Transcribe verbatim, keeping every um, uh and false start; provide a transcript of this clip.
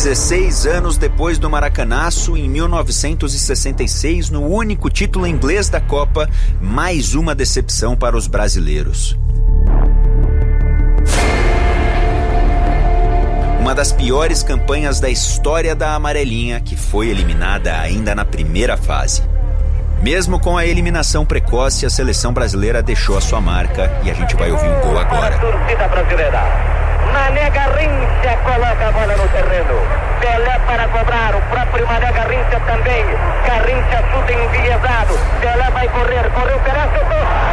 dezesseis anos depois do Maracanaço, em mil novecentos e sessenta e seis, no único título inglês da Copa, mais uma decepção para os brasileiros. Uma das piores campanhas da história da amarelinha, que foi eliminada ainda na primeira fase. Mesmo com a eliminação precoce, a seleção brasileira deixou a sua marca e a gente vai ouvir um gol agora. A torcida brasileira. Mané Garrincha coloca a bola no terreno. Pelé para cobrar, o próprio Mané Garrincha também. Garrincha chuta enviesado. Pelé vai correr, correu, Pelé chutou.